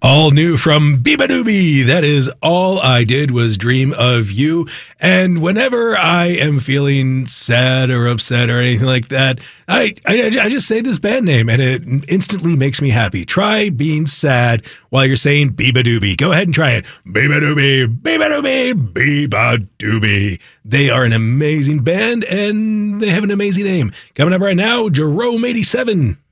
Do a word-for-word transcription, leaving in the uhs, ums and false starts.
All new from Beabadoobie. That is All I Did Was Dream of You. And whenever I am feeling sad or upset or anything like that, I, I, I just say this band name and it instantly makes me happy. Try being sad while you're saying Beabadoobie. Go ahead and try it. Beabadoobie, Beabadoobie, Beabadoobie. They are an amazing band and they have an amazing name. Coming up right now, Jerome eighty-seven.